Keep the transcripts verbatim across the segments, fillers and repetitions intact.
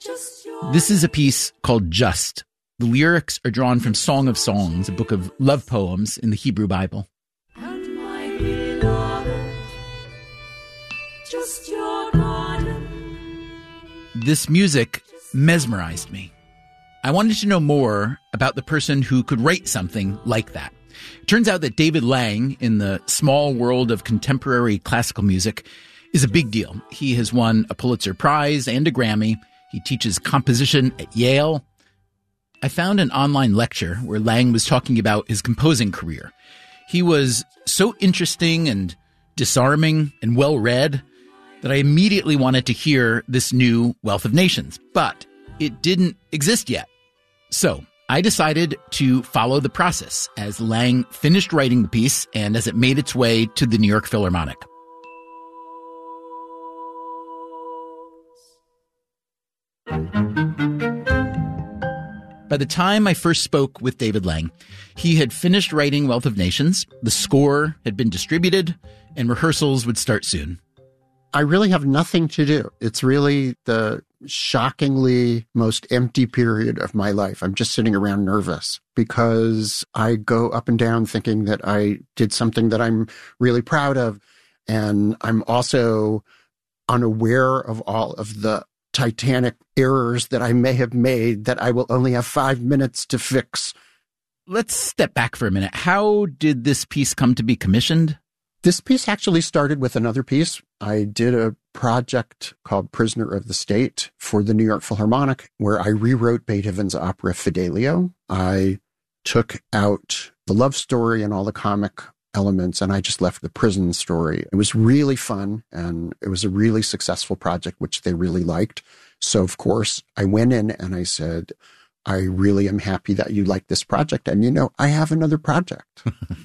This is a piece called Just. The lyrics are drawn from Song of Songs, a book of love poems in the Hebrew Bible. And my beloved, just your garden. This music mesmerized me. I wanted to know more about the person who could write something like that. It turns out that David Lang, in the small world of contemporary classical music, is a big deal. He has won a Pulitzer Prize and a Grammy. He teaches composition at Yale. I found an online lecture where Lang was talking about his composing career. He was so interesting and disarming and well-read that I immediately wanted to hear this new Wealth of Nations, but it didn't exist yet. So I decided to follow the process as Lang finished writing the piece and as it made its way to the New York Philharmonic. By the time I first spoke with David Lang, he had finished writing Wealth of Nations, the score had been distributed, and rehearsals would start soon. I really have nothing to do. It's really the shockingly most empty period of my life. I'm just sitting around nervous because I go up and down thinking that I did something that I'm really proud of. And I'm also unaware of all of the titanic errors that I may have made that I will only have five minutes to fix. Let's step back for a minute. How did this piece come to be commissioned? This piece actually started with another piece. I did a project called Prisoner of the State for the New York Philharmonic, where I rewrote Beethoven's opera Fidelio. I took out the love story and all the comic elements, and I just left the prison story. It was really fun, and it was a really successful project, which they really liked. So, of course, I went in and I said, I really am happy that you like this project. And, you know, I have another project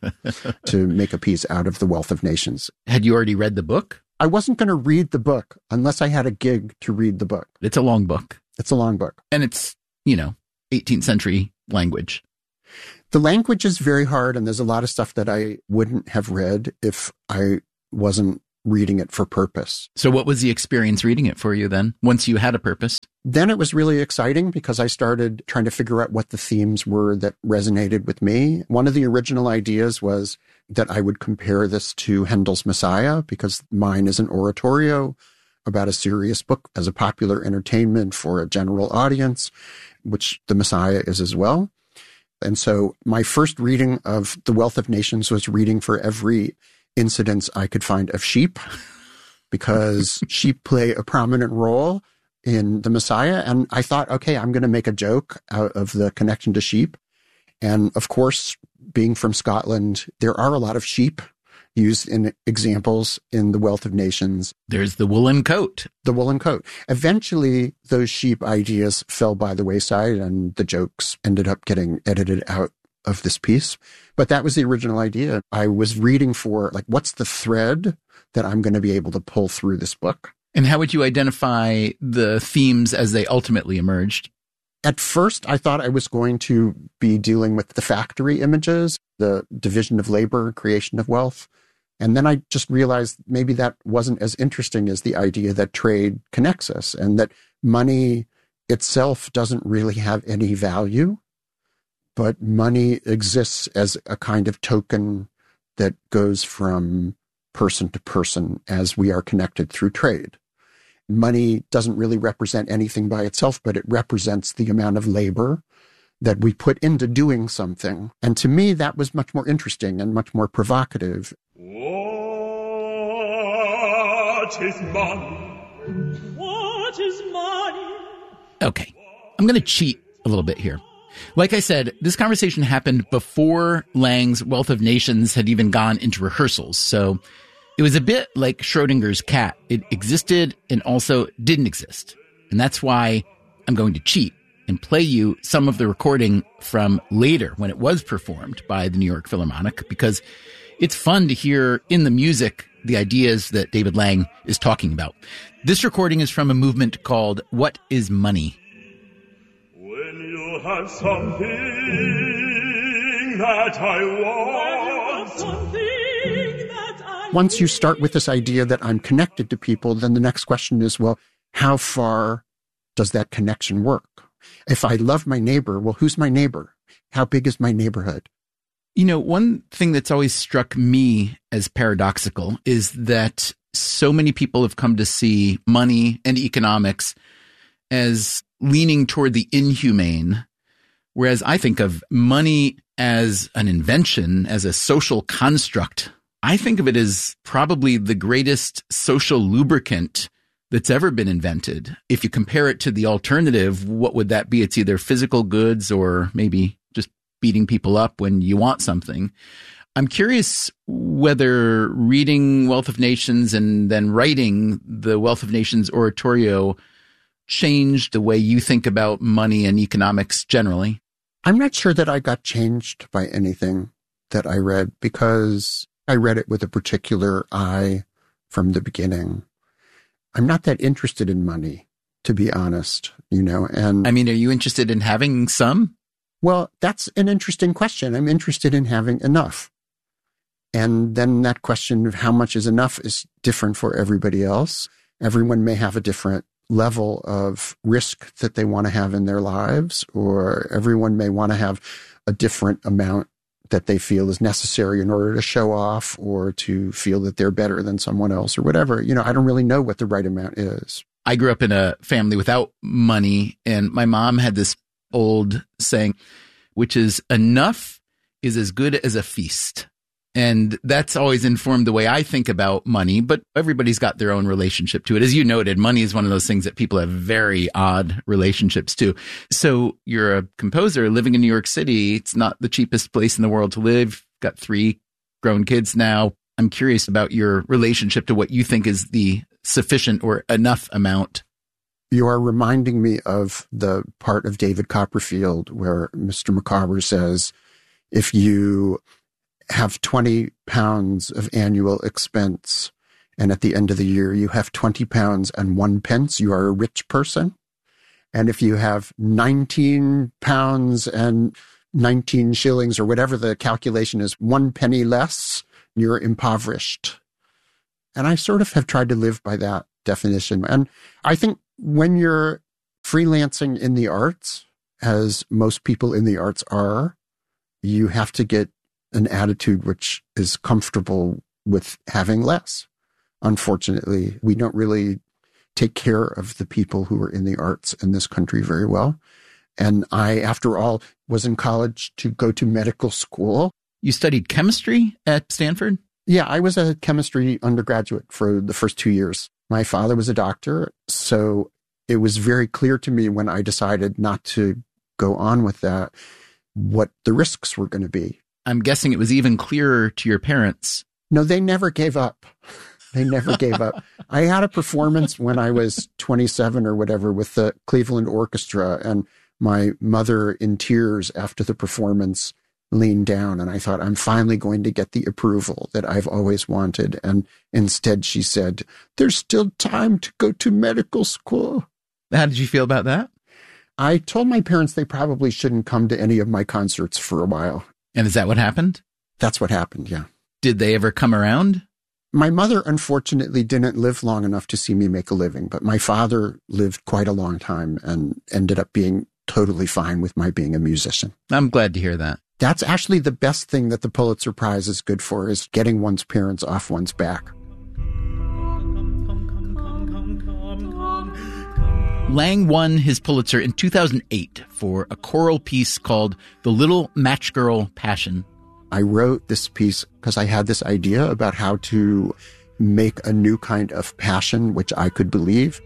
to make a piece out of The Wealth of Nations. Had you already read the book? I wasn't going to read the book unless I had a gig to read the book. It's a long book. It's a long book. And it's, you know, eighteenth century language. The language is very hard, and there's a lot of stuff that I wouldn't have read if I wasn't reading it for purpose. So what was the experience reading it for you then, once you had a purpose? Then it was really exciting because I started trying to figure out what the themes were that resonated with me. One of the original ideas was that I would compare this to Handel's Messiah, because mine is an oratorio about a serious book as a popular entertainment for a general audience, which the Messiah is as well. And so my first reading of The Wealth of Nations was reading for every incidence I could find of sheep, because sheep play a prominent role in the Messiah. And I thought, okay, I'm going to make a joke out of the connection to sheep. And of course, being from Scotland, there are a lot of sheep used in examples in The Wealth of Nations. There's the woolen coat. The woolen coat. Eventually, those sheep ideas fell by the wayside and the jokes ended up getting edited out of this piece. But that was the original idea. I was reading for, like, what's the thread that I'm going to be able to pull through this book? And how would you identify the themes as they ultimately emerged? At first, I thought I was going to be dealing with the factory images, the division of labor, creation of wealth. And then I just realized maybe that wasn't as interesting as the idea that trade connects us, and that money itself doesn't really have any value, but money exists as a kind of token that goes from person to person as we are connected through trade. Money doesn't really represent anything by itself, but it represents the amount of labor that we put into doing something. And to me, that was much more interesting and much more provocative. What is money? What is money? Okay, I'm going to cheat a little bit here. Like I said, this conversation happened before Lang's Wealth of Nations had even gone into rehearsals. So it was a bit like Schrodinger's cat. It existed and also didn't exist. And that's why I'm going to cheat and play you some of the recording from later when it was performed by the New York Philharmonic, because it's fun to hear in the music the ideas that David Lang is talking about. This recording is from a movement called What is Money? When you have something that I want, something that I Once you start with this idea that I'm connected to people, then the next question is, well, how far does that connection work? If I love my neighbor, well, who's my neighbor? How big is my neighborhood? You know, one thing that's always struck me as paradoxical is that so many people have come to see money and economics as leaning toward the inhumane, whereas I think of money as an invention, as a social construct. I think of it as probably the greatest social lubricant that's ever been invented. If you compare it to the alternative, what would that be? It's either physical goods or maybe just beating people up when you want something. I'm curious whether reading Wealth of Nations and then writing the Wealth of Nations oratorio changed the way you think about money and economics generally. I'm not sure that I got changed by anything that I read, because I read it with a particular eye from the beginning. I'm not that interested in money, to be honest, you know, and I mean, are you interested in having some? Well, that's an interesting question. I'm interested in having enough. And then that question of how much is enough is different for everybody else. Everyone may have a different level of risk that they want to have in their lives, or everyone may want to have a different amount that they feel is necessary in order to show off or to feel that they're better than someone else or whatever. You know, I don't really know what the right amount is. I grew up in a family without money, and my mom had this old saying, which is enough is as good as a feast. And that's always informed the way I think about money, but everybody's got their own relationship to it. As you noted, money is one of those things that people have very odd relationships to. So you're a composer living in New York City. It's not the cheapest place in the world to live. Got three grown kids now. I'm curious about your relationship to what you think is the sufficient or enough amount. You are reminding me of the part of David Copperfield where Mister Micawber says, if you have twenty pounds of annual expense and at the end of the year you have twenty pounds and one pence, you are a rich person. And if you have nineteen pounds and nineteen shillings or whatever the calculation is, one penny less, you're impoverished. And I sort of have tried to live by that definition. And I think when you're freelancing in the arts, as most people in the arts are, you have to get an attitude which is comfortable with having less. Unfortunately, we don't really take care of the people who are in the arts in this country very well. And I, after all, was in college to go to medical school. You studied chemistry at Stanford? Yeah, I was a chemistry undergraduate for the first two years. My father was a doctor, so it was very clear to me when I decided not to go on with that what the risks were going to be. I'm guessing it was even clearer to your parents. No, they never gave up. They never gave up. I had a performance when I was twenty-seven or whatever with the Cleveland Orchestra, and my mother, in tears after the performance, leaned down, and I thought, I'm finally going to get the approval that I've always wanted. And instead she said, there's still time to go to medical school. How did you feel about that? I told my parents they probably shouldn't come to any of my concerts for a while. And is that what happened? That's what happened, yeah. Did they ever come around? My mother, unfortunately, didn't live long enough to see me make a living, but my father lived quite a long time and ended up being totally fine with my being a musician. I'm glad to hear that. That's actually the best thing that the Pulitzer Prize is good for, is getting one's parents off one's back. Lang won his Pulitzer in two thousand eight for a choral piece called The Little Match Girl Passion. I wrote this piece because I had this idea about how to make a new kind of passion which I could believe.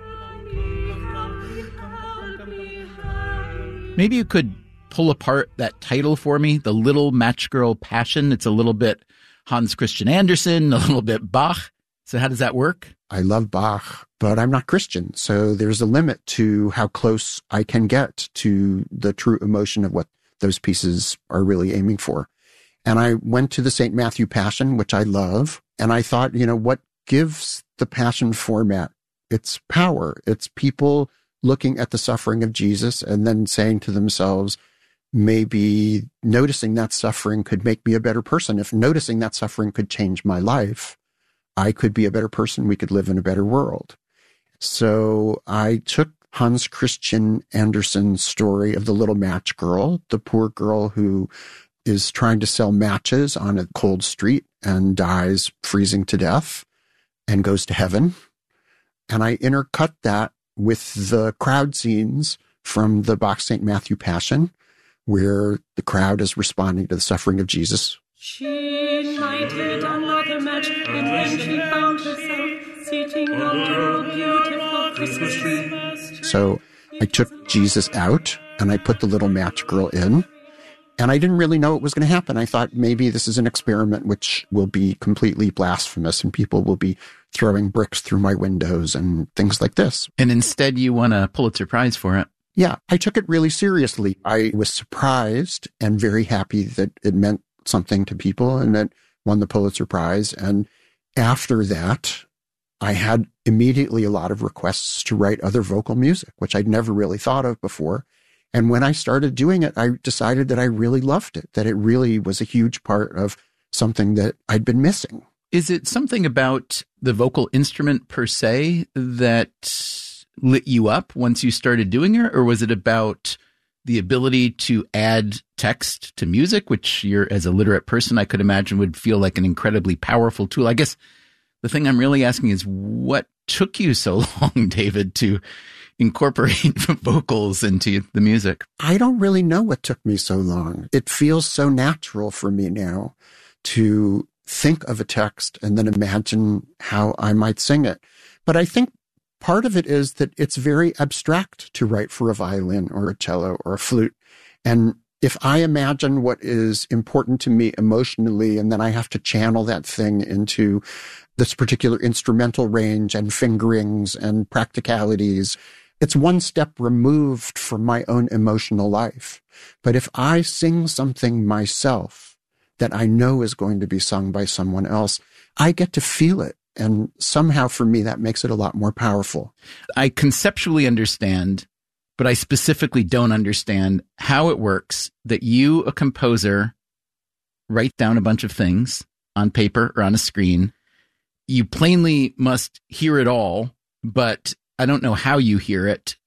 Maybe you could pull apart that title for me, The Little Match Girl Passion. It's a little bit Hans Christian Andersen, a little bit Bach. So how does that work? I love Bach, but I'm not Christian. So there's a limit to how close I can get to the true emotion of what those pieces are really aiming for. And I went to the Saint Matthew Passion, which I love. And I thought, you know, what gives the Passion format? It's power. It's people looking at the suffering of Jesus and then saying to themselves, maybe noticing that suffering could make me a better person. If noticing that suffering could change my life, I could be a better person. We could live in a better world. So I took Hans Christian Andersen's story of the little match girl, the poor girl who is trying to sell matches on a cold street and dies freezing to death and goes to heaven. And I intercut that with the crowd scenes from the Bach Saint Matthew Passion, where the crowd is responding to the suffering of Jesus. She lighted another match, and when she found herself sitting under a beautiful Christmas tree. So I took Jesus out, and I put the little match girl in, and I didn't really know what was going to happen. I thought maybe this is an experiment which will be completely blasphemous, and people will be throwing bricks through my windows and things like this. And instead you won a Pulitzer Prize for it. Yeah, I took it really seriously. I was surprised and very happy that it meant something to people and that won the Pulitzer Prize. And after that, I had immediately a lot of requests to write other vocal music, which I'd never really thought of before. And when I started doing it, I decided that I really loved it, that it really was a huge part of something that I'd been missing. Is it something about the vocal instrument per se that lit you up once you started doing it, or was it about the ability to add text to music, which you're, as a literate person, I could imagine would feel like an incredibly powerful tool? I guess the thing I'm really asking is, what took you so long, David, to incorporate vocals into the music? I don't really know what took me so long. It feels so natural for me now to think of a text and then imagine how I might sing it. But I think part of it is that it's very abstract to write for a violin or a cello or a flute. And if I imagine what is important to me emotionally, and then I have to channel that thing into this particular instrumental range and fingerings and practicalities, it's one step removed from my own emotional life. But if I sing something myself that I know is going to be sung by someone else, I get to feel it. And somehow for me, that makes it a lot more powerful. I conceptually understand, but I specifically don't understand how it works that you, a composer, write down a bunch of things on paper or on a screen. You plainly must hear it all, but I don't know how you hear it.